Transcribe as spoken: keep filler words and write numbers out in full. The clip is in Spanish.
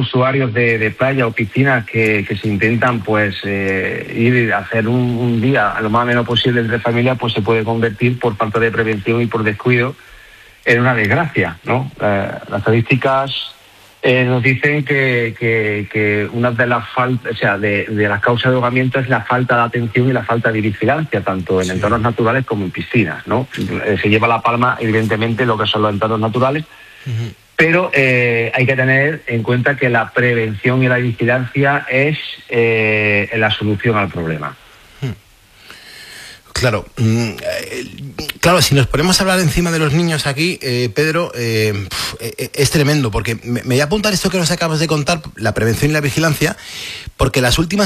usuarios de, de playa o piscinas que, que se intentan pues eh, ir a hacer un, un día a lo más menos posible entre familias, pues se puede convertir por falta de prevención y por descuido en una desgracia, ¿no? Eh, las estadísticas eh, nos dicen que, que, que una de las faltas, o sea, de, de las causas de ahogamiento es la falta de atención y la falta de vigilancia, tanto en sí. entornos naturales como en piscinas, ¿no? Eh, se lleva la palma, evidentemente, lo que son los entornos naturales, uh-huh. pero eh, hay que tener en cuenta que la prevención y la vigilancia es eh, la solución al problema. Claro, claro, si nos ponemos a hablar encima de los niños aquí, eh, Pedro, eh, es tremendo, porque me, me voy a apuntar esto que nos acabas de contar, la prevención y la vigilancia, porque las últimas